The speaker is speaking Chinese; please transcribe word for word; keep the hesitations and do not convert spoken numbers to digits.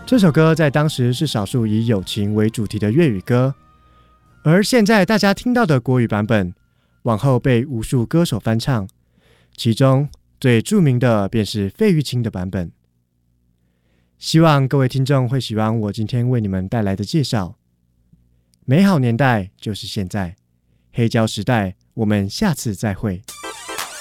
这首歌在当时是少数以友情为主题的粤语歌，而现在大家听到的国语版本，往后被无数歌手翻唱，其中最著名的便是费玉清的版本。希望各位听众会喜欢我今天为你们带来的介绍。美好年代就是现在，黑胶时代，我们下次再会。